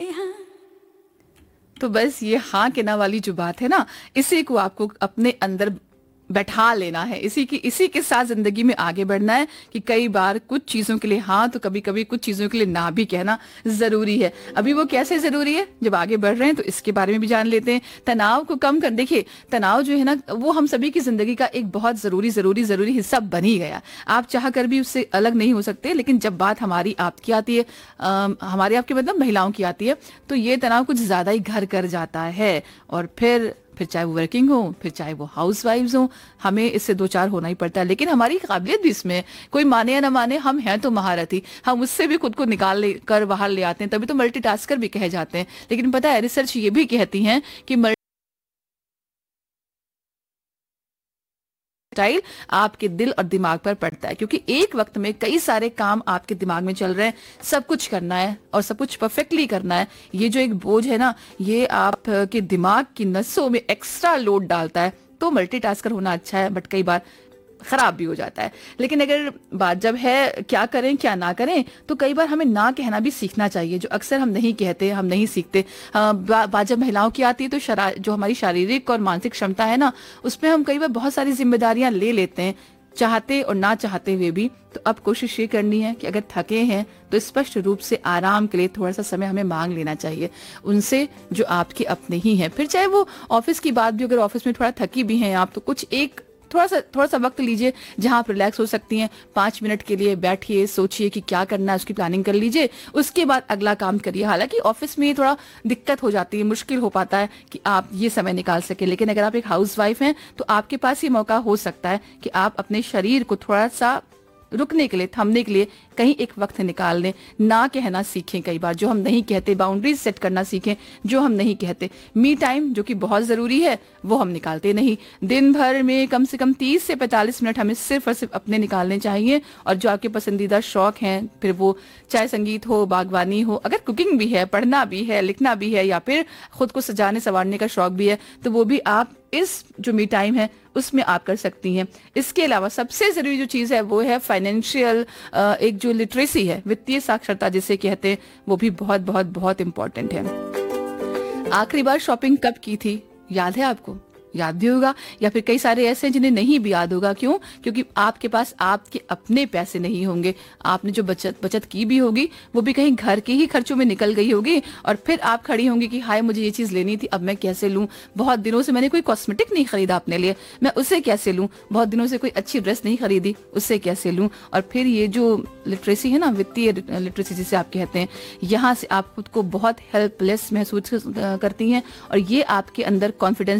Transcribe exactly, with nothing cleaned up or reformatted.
तो बस ये हाँ के ना वाली जो बात है ना, इसी को आपको अपने अंदर बैठा लेना है, इसी की इसी के साथ जिंदगी में आगे बढ़ना है कि कई बार कुछ चीजों के लिए हाँ तो कभी कभी कुछ चीजों के लिए ना भी कहना जरूरी है। अभी वो कैसे जरूरी है, जब आगे बढ़ रहे हैं तो इसके बारे में भी जान लेते हैं। तनाव को कम कर, देखिए तनाव जो है ना वो हम सभी की जिंदगी का एक बहुत जरूरी जरूरी जरूरी हिस्सा बन ही गया। आप चाह कर भी उससे अलग नहीं हो सकते, लेकिन जब बात हमारी आपकी आती है, आ, हमारे आपके मतलब महिलाओं की आती है, तो ये तनाव कुछ ज्यादा ही घर कर जाता है। और फिर फिर चाहे वो वर्किंग हो, फिर चाहे वो हाउस वाइफ्स हो, हमें इससे दो चार होना ही पड़ता है। लेकिन हमारी काबिलियत भी इसमें, कोई माने या ना माने, हम हैं तो महारथी, हम उससे भी खुद को निकाल ले कर बाहर ले आते हैं, तभी तो मल्टीटास्कर भी कहे जाते हैं। लेकिन पता है रिसर्च ये भी कहती है कि स्टाइल आपके दिल और दिमाग पर पड़ता है, क्योंकि एक वक्त में कई सारे काम आपके दिमाग में चल रहे हैं, सब कुछ करना है और सब कुछ परफेक्टली करना है। ये जो एक बोझ है ना, ये आपके दिमाग की नसों में एक्स्ट्रा लोड डालता है। तो मल्टीटास्कर होना अच्छा है, बट कई बार खराब भी हो जाता है। लेकिन अगर बात जब है क्या करें क्या ना करें, तो कई बार हमें ना कहना भी सीखना चाहिए, जो अक्सर हम नहीं कहते, हम नहीं सीखते। बात जब महिलाओं की आती है तो जो हमारी शारीरिक और मानसिक क्षमता है ना, उसमें हम कई बार बहुत सारी जिम्मेदारियां ले लेते हैं, चाहते और ना चाहते हुए भी। तो अब कोशिश ये करनी है कि अगर थके हैं तो स्पष्ट रूप से आराम के लिए थोड़ा सा समय हमें मांग लेना चाहिए उनसे जो आपके अपने ही हैं। फिर चाहे वो ऑफिस की बात भी, अगर ऑफिस में थोड़ा थकी भी हैं आप, तो कुछ एक थोड़ा सा थोड़ा सा वक्त लीजिए जहां आप रिलैक्स हो सकती हैं। पांच मिनट के लिए बैठिए, सोचिए कि क्या करना है, उसकी प्लानिंग कर लीजिए, उसके बाद अगला काम करिए। हालांकि ऑफिस में थोड़ा दिक्कत हो जाती है, मुश्किल हो पाता है कि आप ये समय निकाल सके, लेकिन अगर आप एक हाउस वाइफ हैं तो आपके पास ये मौका हो सकता है कि आप अपने शरीर को थोड़ा सा रुकने के लिए, थमने के लिए कहीं एक वक्त निकाल लें। ना कहना सीखें, कई बार जो हम नहीं कहते, बाउंड्रीज सेट करना सीखें जो हम नहीं कहते। मी टाइम जो कि बहुत जरूरी है वो हम निकालते नहीं। दिन भर में कम से कम तीस से पैंतालीस मिनट हमें सिर्फ और सिर्फ अपने निकालने चाहिए। और जो आपके पसंदीदा शौक हैं, फिर वो चाहे संगीत हो, बागवानी हो, अगर कुकिंग भी है, पढ़ना भी है, लिखना भी है, या फिर खुद को सजाने संवारने का शौक भी है, तो वो भी आप इस जो मी टाइम है उसमें आप कर सकती हैं। इसके अलावा सबसे जरूरी जो चीज है वो है फाइनेंशियल, एक जो लिटरेसी है, वित्तीय साक्षरता जिसे कहते हैं, वो भी बहुत बहुत बहुत इंपॉर्टेंट है। आखिरी बार शॉपिंग कब की थी, याद है आपको? याद भी होगा, या फिर कई सारे ऐसे हैं जिन्हें नहीं भी याद होगा। क्यों? क्योंकि आपके पास आपके अपने पैसे नहीं होंगे। आपने जो बचत बचत की भी होगी वो भी कहीं घर के ही खर्चों में निकल गई होगी, और फिर आप खड़ी होंगी कि हाय मुझे ये चीज लेनी थी, अब मैं कैसे लूं? बहुत दिनों से मैंने कोई कॉस्मेटिक नहीं खरीदा अपने लिए, मैं उसे कैसे लूं? बहुत दिनों से कोई अच्छी ड्रेस नहीं खरीदी, उससे कैसे लूं? और फिर ये जो लिटरेसी है ना, वित्तीय लिटरेसी जिसे आप कहते हैं, यहाँ से आप खुद को बहुत हेल्पलेस महसूस करती हैं, और ये आपके अंदर कॉन्फिडेंस